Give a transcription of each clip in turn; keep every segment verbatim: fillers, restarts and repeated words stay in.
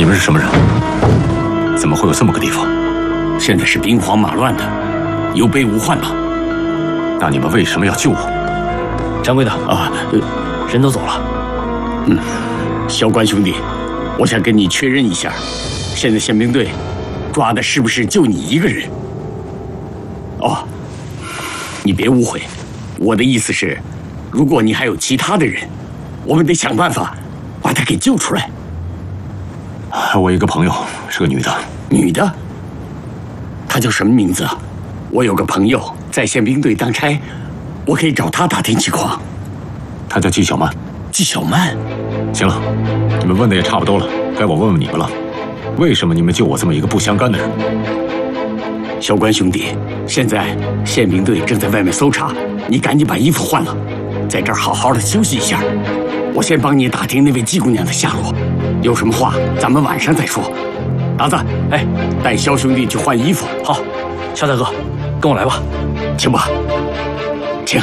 你们是什么人？怎么会有这么个地方？ 现在是兵荒马乱的，有备无患吧？ 那你们为什么要救我？ 掌柜的啊，人都走了。 嗯，萧关兄弟，我想跟你确认一下，现在宪兵队抓的是不是就你一个人？哦，你别误会，我的意思是，如果你还有其他的人，我们得想办法把他给救出来。 我一个朋友是个女的。 女的？她叫什么名字啊？我有个朋友在宪兵队当差，我可以找她打听情况。 她叫纪晓曼。 纪晓曼？ 行了，你们问的也差不多了，该我问问你们了。为什么你们救我这么一个不相干的人？ 萧关兄弟，现在宪兵队正在外面搜查，你赶紧把衣服换了，在这儿好好的休息一下。我先帮你打听那位季姑娘的下落，有什么话咱们晚上再说。达子，哎，带萧兄弟去换衣服。 好，萧大哥，跟我来吧。 请吧，请。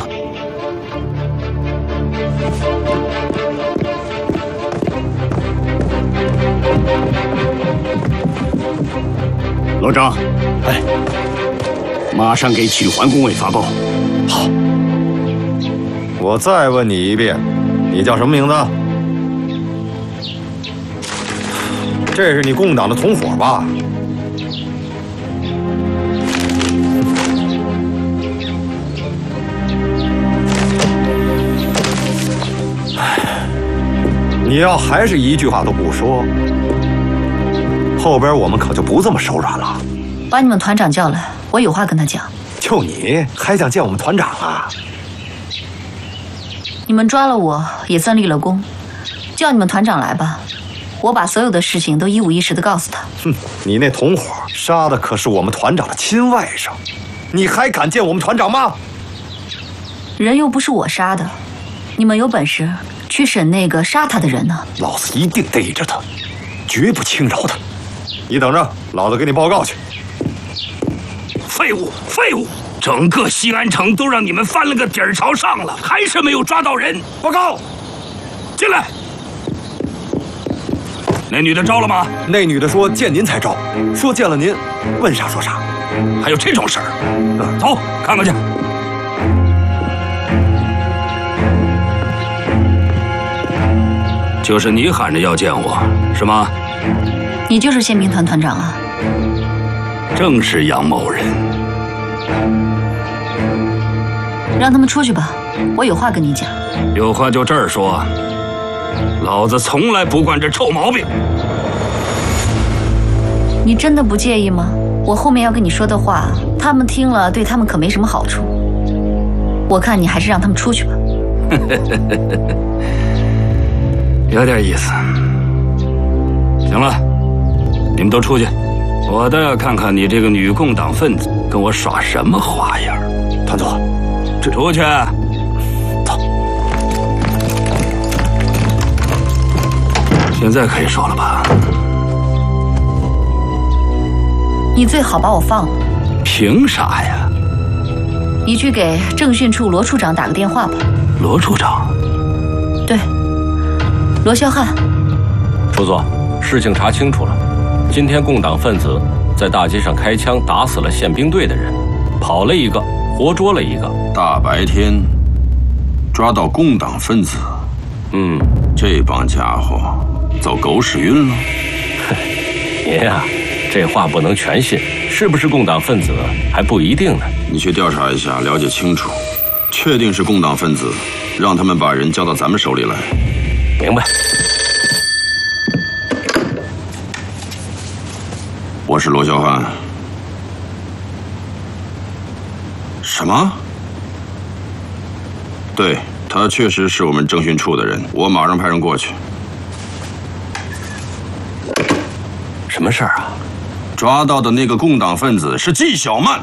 老张， 哎， 马上给曲环工委发报。 好。 我再问你一遍，你叫什么名字？这是你共党的同伙吧？你要还是一句话都不说，后边我们可就不这么手软了。 把你们团长叫来，我有话跟他讲。 就你还想见我们团长啊？ 你们抓了我也算立了功，叫你们团长来吧，我把所有的事情都一五一十的告诉他。 哼，你那同伙杀的可是我们团长的亲外甥，你还敢见我们团长吗？ 人又不是我杀的，你们有本事去审那个杀他的人呢。 老子一定逮着他，绝不轻饶他。你等着，老子给你报告去。 废物，废物！整个西安城都让你们翻了个底儿朝上了，还是没有抓到人。报告，进来。那女的招了吗？ 那女的说见您才招，说见了您，问啥说啥。 还有这种事儿？嗯，走，看看去。就是你喊着要见我，是吗？ 你就是宪兵团团长啊？ 正是杨某人。 让他们出去吧，我有话跟你讲。 有话就这儿说，老子从来不惯这臭毛病。 你真的不介意吗？我后面要跟你说的话，他们听了对他们可没什么好处。我看你还是让他们出去吧。 有点意思。行了，你们都出去，我倒要看看你这个女共党分子跟我耍什么花样。 团总， 这出去。 走。 现在可以说了吧？ 你最好把我放了。 凭啥呀？ 你去给政训处罗处长打个电话吧。 罗处长？ 对，罗霄汉。 处座，事情查清楚了，今天共党分子在大街上开枪打死了宪兵队的人，跑了一个，活捉了一个。 大白天抓到共党分子， 嗯， 这帮家伙走狗屎运了。 您呀，这话不能全信，是不是共党分子还不一定呢。 你去调查一下，了解清楚，确定是共党分子，让他们把人交到咱们手里来。 明白。 我是罗霄汉。什么？对，他确实是我们政训处的人，我马上派人过去。 什么事儿啊？ 抓到的那个共党分子是纪晓曼。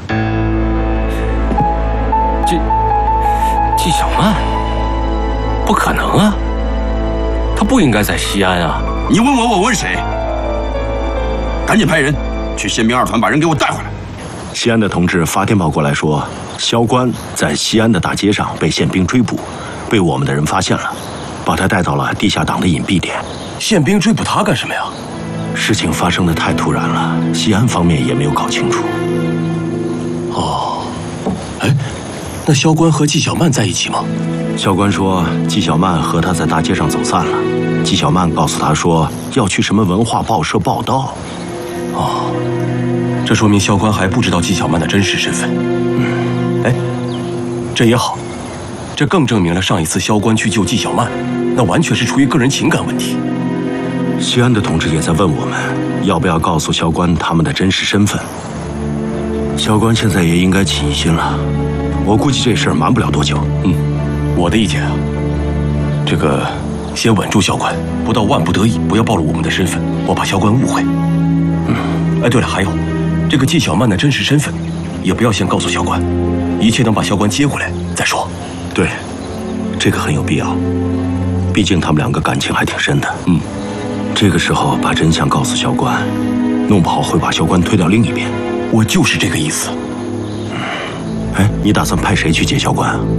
纪纪晓曼？不可能啊！他不应该在西安啊！ 你问我，我问谁？赶紧派人去宪兵二团把人给我带回来。 西安的同志发电报过来说，萧关在西安的大街上被宪兵追捕，被我们的人发现了，把他带到了地下党的隐蔽点。 宪兵追捕他干什么呀？ 事情发生的太突然了，西安方面也没有搞清楚。 哦，哎，那萧关和纪晓曼在一起吗？ 萧关说纪晓曼和他在大街上走散了，纪晓曼告诉他说要去什么文化报社报道。 哦，这说明萧关还不知道纪晓曼的真实身份。嗯，哎，这也好，这更证明了上一次萧关去救纪晓曼，那完全是出于个人情感问题。 西安的同志也在问我们，要不要告诉萧关他们的真实身份。萧关现在也应该起疑心了，我估计这事儿瞒不了多久。 嗯，我的意见啊，这个先稳住萧关，不到万不得已不要暴露我们的身份，我怕萧关误会。嗯，哎，对了，还有，这个纪晓曼的真实身份，也不要先告诉萧关，一切等把萧关接回来再说。 对，这个很有必要，毕竟他们两个感情还挺深的。 嗯。 这个时候把真相告诉萧关，弄不好会把萧关推到另一边。 我就是这个意思。 哎，你打算派谁去接萧关啊？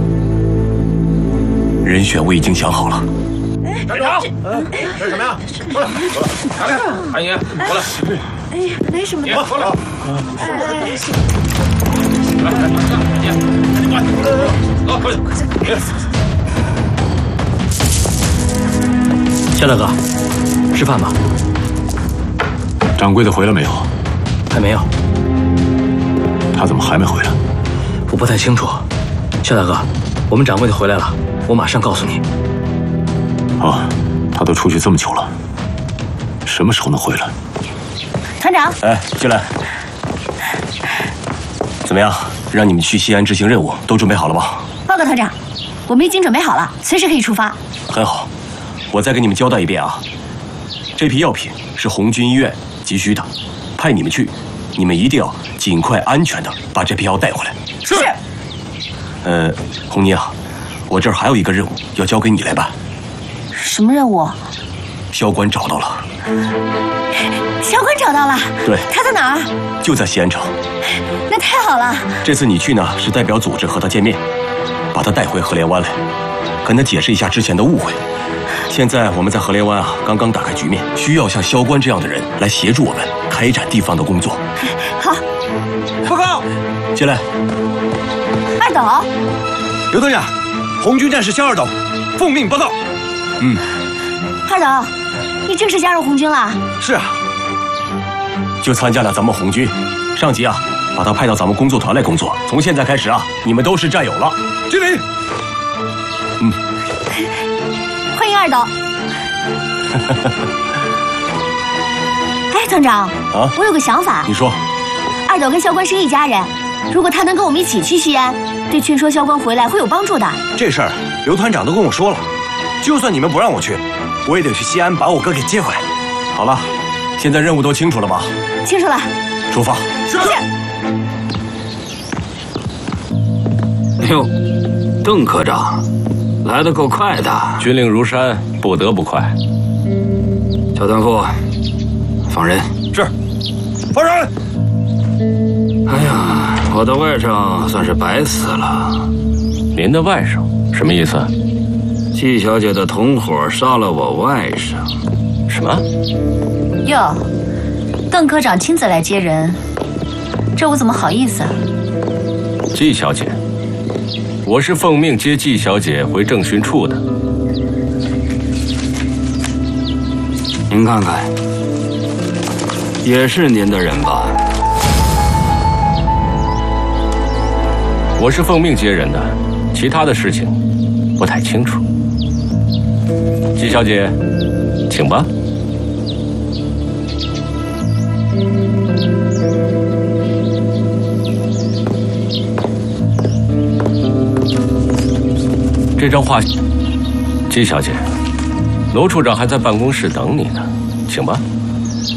人选我已经想好了。 站住！这是什么呀？过来，过来，韩爷，过来。 哎呀，没什么的。 过来。 哎哎， 来来，韩爷，赶紧过来。走，快点。 夏大哥，吃饭吧。 掌柜的回来没有？ 还没有。 他怎么还没回来？ 我不太清楚。夏大哥，我们掌柜的回来了，我马上告诉你。 啊，他都出去这么久了，什么时候能回来？ 团长， 哎，进来。怎么样？让你们去西安执行任务，都准备好了吗？ 报告团长，我们已经准备好了，随时可以出发。 很好。我再给你们交代一遍啊，这批药品是红军医院急需的，派你们去，你们一定要尽快安全的把这批药带回来。 是。 呃，红妮啊，我这儿还有一个任务要交给你来办。 什么任务？ 萧关找到了。 萧关找到了？ 对。 他在哪儿？ 就在西安城。 那太好了。 这次你去呢，是代表组织和他见面，把他带回河连湾来，跟他解释一下之前的误会。现在我们在河连湾啊，刚刚打开局面，需要像萧关这样的人来协助我们开展地方的工作。 好， 报告， 进来。 二斗， 刘团长，红军战士萧二斗，奉命报告。 嗯， 二斗，你正式加入红军了？ 是啊， 就参加了咱们红军，上级啊，把他派到咱们工作团来工作。从现在开始啊，你们都是战友了。 敬礼。 嗯。 欢迎二斗。哎，团长， 啊， 我有个想法。 你说。 二斗跟萧关是一家人，如果他能跟我们一起去西安，对劝说萧关回来会有帮助的。 这事儿刘团长都跟我说了，就算你们不让我去，我也得去西安把我哥给接回来。 好了，现在任务都清楚了吗？ 清楚了。 出发。 是。 哎呦，邓科长。来得够快的， 军令如山，不得不快。 小团副，放人。 是，放人。 哎呀，我的外甥算是白死了。 您的外甥什么意思？ 季小姐的同伙杀了我外甥。 什么？ 哟，邓科长亲自来接人，这我怎么好意思啊？ 季小姐。我是奉命接季小姐回政训处的。 您看看，也是您的人吧？ 我是奉命接人的，其他的事情不太清楚。季小姐，请吧。这张画，季小姐，罗处长还在办公室等你呢，请吧。